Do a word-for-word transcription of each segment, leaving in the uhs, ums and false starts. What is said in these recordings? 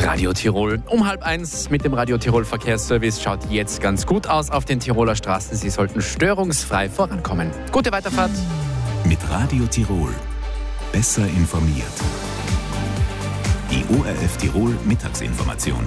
Radio Tirol. Um halb eins mit dem Radio Tirol Verkehrsservice schaut jetzt ganz gut aus auf den Tiroler Straßen. Sie sollten störungsfrei vorankommen. Gute Weiterfahrt. Mit Radio Tirol. Besser informiert. Die O R F Tirol Mittagsinformation.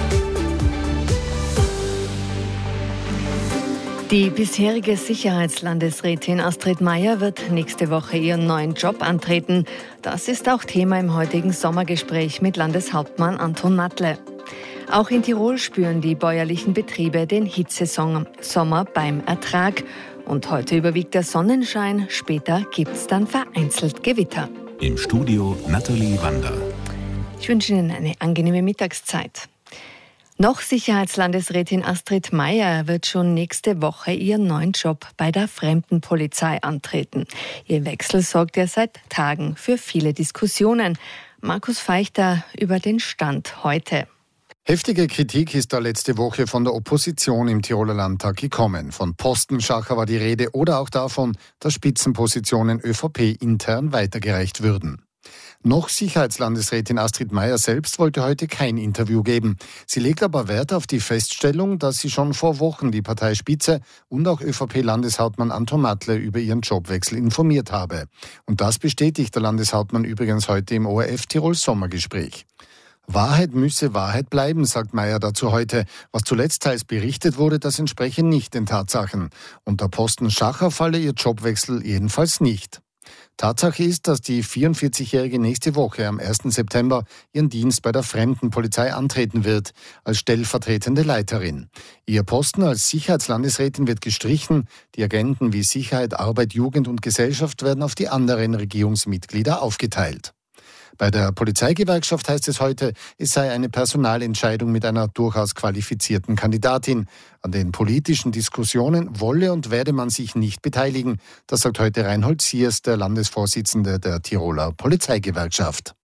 Die bisherige Sicherheitslandesrätin Astrid Meier wird nächste Woche ihren neuen Job antreten. Das ist auch Thema im heutigen Sommergespräch mit Landeshauptmann Anton Matle. Auch in Tirol spüren die bäuerlichen Betriebe den Hitzesommer beim Ertrag. Und heute überwiegt der Sonnenschein, später gibt es dann vereinzelt Gewitter. Im Studio Nathalie Wander. Ich wünsche Ihnen eine angenehme Mittagszeit. Noch Sicherheitslandesrätin Astrid Meier wird schon nächste Woche ihren neuen Job bei der Fremdenpolizei antreten. Ihr Wechsel sorgt ja seit Tagen für viele Diskussionen. Markus Feichter über den Stand heute. Heftige Kritik ist da letzte Woche von der Opposition im Tiroler Landtag gekommen. Von Postenschacher war die Rede oder auch davon, dass Spitzenpositionen ÖVP intern weitergereicht würden. Noch Sicherheitslandesrätin Astrid Meier selbst wollte heute kein Interview geben. Sie legt aber Wert auf die Feststellung, dass sie schon vor Wochen die Parteispitze und auch ÖVP-Landeshauptmann Anton Matle über ihren Jobwechsel informiert habe. Und das bestätigt der Landeshauptmann übrigens heute im O R F Tirol Sommergespräch. Wahrheit müsse Wahrheit bleiben, sagt Meier dazu heute. Was zuletzt teils berichtet wurde, das entspreche nicht den Tatsachen. Unter Posten Schacher falle ihr Jobwechsel jedenfalls nicht. Tatsache ist, dass die vierundvierzigjährige nächste Woche am ersten September ihren Dienst bei der Fremdenpolizei antreten wird, als stellvertretende Leiterin. Ihr Posten als Sicherheitslandesrätin wird gestrichen, die Agenten wie Sicherheit, Arbeit, Jugend und Gesellschaft werden auf die anderen Regierungsmitglieder aufgeteilt. Bei der Polizeigewerkschaft heißt es heute, es sei eine Personalentscheidung mit einer durchaus qualifizierten Kandidatin. An den politischen Diskussionen wolle und werde man sich nicht beteiligen. Das sagt heute Reinhold Siers, der Landesvorsitzende der Tiroler Polizeigewerkschaft.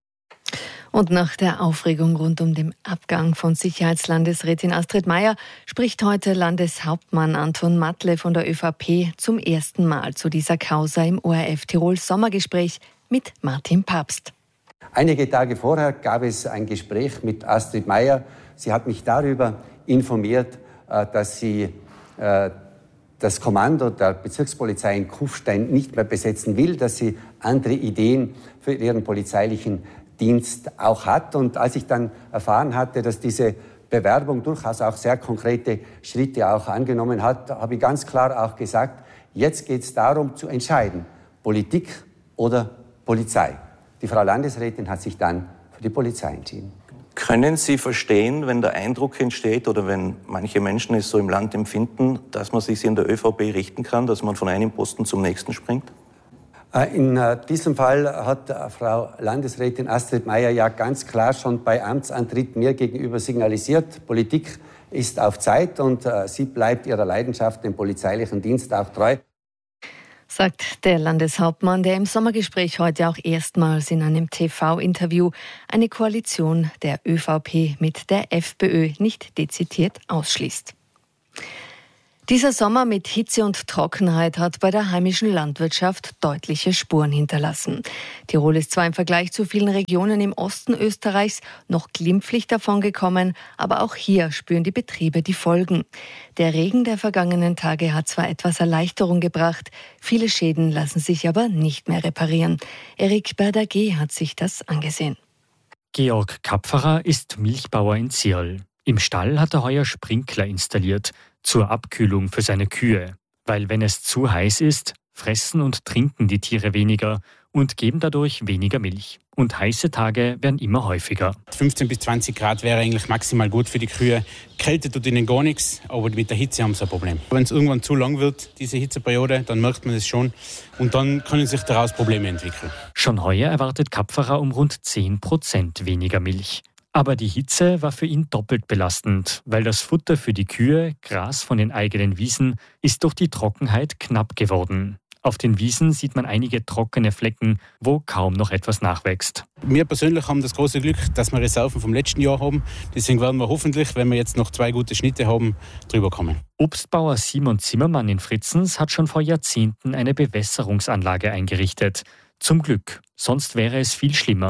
Und nach der Aufregung rund um den Abgang von Sicherheitslandesrätin Astrid Meier spricht heute Landeshauptmann Anton Matle von der ÖVP zum ersten Mal zu dieser Causa im O R F Tirol Sommergespräch mit Martin Papst. Einige Tage vorher gab es ein Gespräch mit Astrid Meier. Sie hat mich darüber informiert, dass sie das Kommando der Bezirkspolizei in Kufstein nicht mehr besetzen will, dass sie andere Ideen für ihren polizeilichen Dienst auch hat. Und als ich dann erfahren hatte, dass diese Bewerbung durchaus auch sehr konkrete Schritte auch angenommen hat, habe ich ganz klar auch gesagt, jetzt geht es darum zu entscheiden, Politik oder Polizei. Die Frau Landesrätin hat sich dann für die Polizei entschieden. Können Sie verstehen, wenn der Eindruck entsteht oder wenn manche Menschen es so im Land empfinden, dass man sich in der ÖVP richten kann, dass man von einem Posten zum nächsten springt? In diesem Fall hat Frau Landesrätin Astrid Meier ja ganz klar schon bei Amtsantritt mir gegenüber signalisiert, Politik ist auf Zeit und sie bleibt ihrer Leidenschaft, dem polizeilichen Dienst auch treu. Sagt der Landeshauptmann, der im Sommergespräch heute auch erstmals in einem T V-Interview eine Koalition der ÖVP mit der FPÖ nicht dezidiert ausschließt. Dieser Sommer mit Hitze und Trockenheit hat bei der heimischen Landwirtschaft deutliche Spuren hinterlassen. Tirol ist zwar im Vergleich zu vielen Regionen im Osten Österreichs noch glimpflich davongekommen, aber auch hier spüren die Betriebe die Folgen. Der Regen der vergangenen Tage hat zwar etwas Erleichterung gebracht, viele Schäden lassen sich aber nicht mehr reparieren. Erik Berdaget hat sich das angesehen. Georg Kapferer ist Milchbauer in Zierl. Im Stall hat er heuer Sprinkler installiert, zur Abkühlung für seine Kühe. Weil wenn es zu heiß ist, fressen und trinken die Tiere weniger und geben dadurch weniger Milch. Und heiße Tage werden immer häufiger. fünfzehn bis zwanzig Grad wäre eigentlich maximal gut für die Kühe. Kälte tut ihnen gar nichts, aber mit der Hitze haben sie ein Problem. Wenn es irgendwann zu lang wird, diese Hitzeperiode, dann merkt man es schon und dann können sich daraus Probleme entwickeln. Schon heuer erwartet Kapferer um rund zehn Prozent weniger Milch. Aber die Hitze war für ihn doppelt belastend, weil das Futter für die Kühe, Gras von den eigenen Wiesen, ist durch die Trockenheit knapp geworden. Auf den Wiesen sieht man einige trockene Flecken, wo kaum noch etwas nachwächst. Wir persönlich haben das große Glück, dass wir Reserven vom letzten Jahr haben. Deswegen werden wir hoffentlich, wenn wir jetzt noch zwei gute Schnitte haben, drüber kommen. Obstbauer Simon Zimmermann in Fritzens hat schon vor Jahrzehnten eine Bewässerungsanlage eingerichtet. Zum Glück, sonst wäre es viel schlimmer.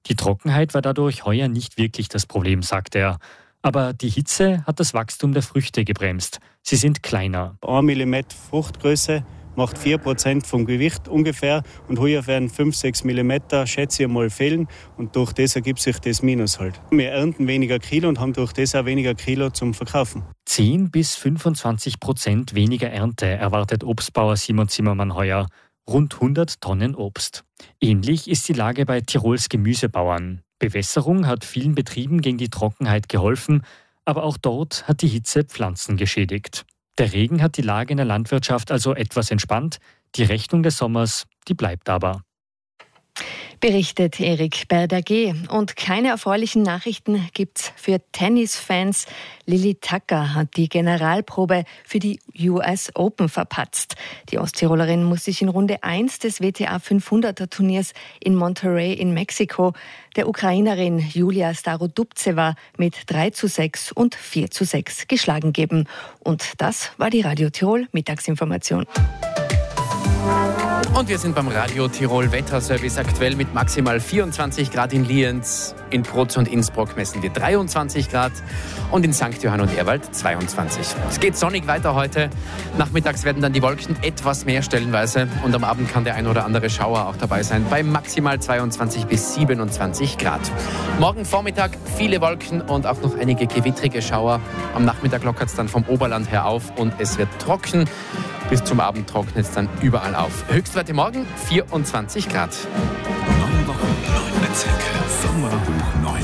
Die Trockenheit war dadurch heuer nicht wirklich das Problem, sagt er. Aber die Hitze hat das Wachstum der Früchte gebremst. Sie sind kleiner. Ein Millimeter Fruchtgröße macht vier Prozent vom Gewicht ungefähr. Und heuer werden fünf, sechs Millimeter, schätze ich mal, fehlen. Und durch das ergibt sich das Minus halt. Wir ernten weniger Kilo und haben durch das auch weniger Kilo zum Verkaufen. zehn bis fünfundzwanzig Prozent weniger Ernte erwartet Obstbauer Simon Zimmermann heuer. Rund hundert Tonnen Obst. Ähnlich ist die Lage bei Tirols Gemüsebauern. Bewässerung hat vielen Betrieben gegen die Trockenheit geholfen, aber auch dort hat die Hitze Pflanzen geschädigt. Der Regen hat die Lage in der Landwirtschaft also etwas entspannt. Die Rechnung des Sommers, die bleibt aber. Berichtet Erik Berdaget. Und keine erfreulichen Nachrichten gibt's für Tennisfans. Lilly Tucker hat die Generalprobe für die U S Open verpatzt. Die Osttirolerin muss sich in Runde eins des W T A fünfhunderter Turniers in Monterrey in Mexiko der Ukrainerin Julia Starodubtseva mit drei zu sechs und vier zu sechs geschlagen geben. Und das war die Radio Tirol Mittagsinformation. Und wir sind beim Radio Tirol Wetterservice aktuell mit maximal vierundzwanzig Grad in Lienz. In Proz und Innsbruck messen wir dreiundzwanzig Grad und in Sankt Johann und Ehrwald zweiundzwanzig. Es geht sonnig weiter heute. Nachmittags werden dann die Wolken etwas mehr stellenweise und am Abend kann der ein oder andere Schauer auch dabei sein bei maximal zweiundzwanzig bis siebenundzwanzig Grad. Morgen Vormittag viele Wolken und auch noch einige gewittrige Schauer. Am Nachmittag lockert es dann vom Oberland her auf und es wird trocken. Bis zum Abend trocknet es dann überall auf. Höchstwerte morgen vierundzwanzig Grad. Neun Wochen, neun Bezirke, Sommer hoch neun.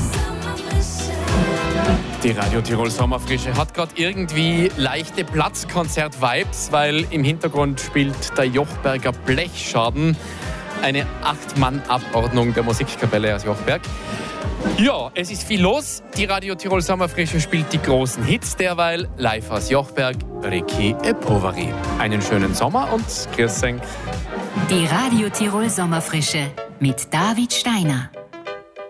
Die Radio Tirol Sommerfrische hat gerade irgendwie leichte Platzkonzert-Vibes, weil im Hintergrund spielt der Jochberger Blechschaden, eine Acht-Mann-Abordnung der Musikkapelle aus Jochberg. Ja, es ist viel los. Die Radio Tirol Sommerfrische spielt die großen Hits derweil. Live aus Jochberg, Ricky Epovari. Einen schönen Sommer und grüß euch. Die Radio Tirol Sommerfrische mit David Steiner.